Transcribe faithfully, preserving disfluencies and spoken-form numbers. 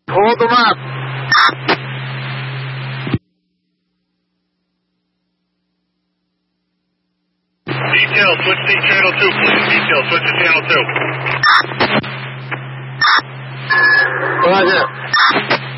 Hold them up. Detail, switch to channel two, please. Detail, switch to channel two. Roger.